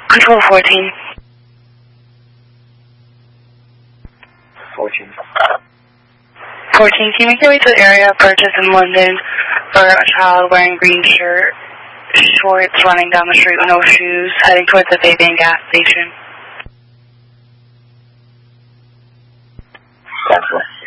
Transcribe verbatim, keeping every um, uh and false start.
Control fourteen. fourteen. fourteen, can you make your way to the area of purchase in London for a child wearing green shirt, shorts, running down the street with no shoes, heading towards the Fabian gas station? Central.